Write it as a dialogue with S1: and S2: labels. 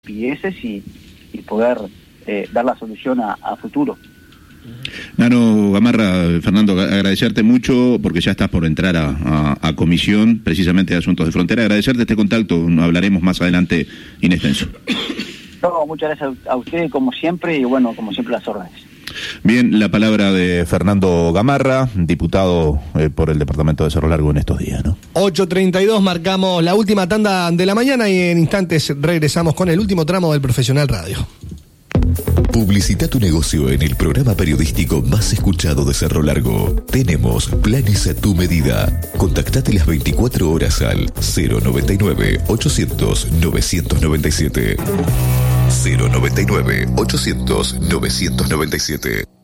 S1: piezas y poder dar la solución a futuro.
S2: Nano Gamarra, Fernando, agradecerte mucho porque ya estás por entrar a comisión precisamente de Asuntos de Frontera. Agradecerte este contacto, hablaremos más adelante in extenso.
S1: No, muchas gracias a ustedes como siempre y bueno, como siempre las órdenes.
S2: Bien, la palabra de Fernando Gamarra, diputado por el departamento de Cerro Largo en estos días, ¿no?
S3: 8:32, marcamos la última tanda de la mañana y en instantes regresamos con el último tramo del Profesional Radio.
S4: Publicita tu negocio en el programa periodístico más escuchado de Cerro Largo. Tenemos planes a tu medida. Contactate las 24 horas al 099-800-997. 099-800-997.